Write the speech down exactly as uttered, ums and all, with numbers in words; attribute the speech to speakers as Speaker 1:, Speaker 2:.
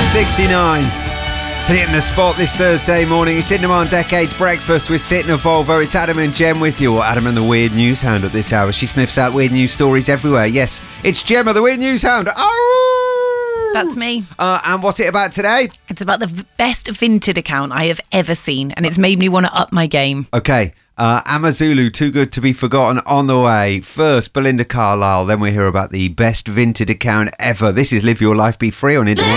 Speaker 1: sixty-nine. To hit in the spot this Thursday morning, it's In Demand Decades Breakfast with Sitting of Volvo. It's Adam and Jem with you, or Adam and the Weird News Hound at this hour. She sniffs out weird news stories everywhere. Yes, it's Gemma, the Weird News Hound. Oh!
Speaker 2: That's me.
Speaker 1: Uh, and what's it about today?
Speaker 2: It's about the v- best Vinted account I have ever seen, and it's made me want to up my game.
Speaker 1: Okay. Uh, Amazulu, Too Good to Be Forgotten on the way. First, Belinda Carlisle. Then we hear about the best Vinted account ever. This is Live Your Life Be Free on In Demand.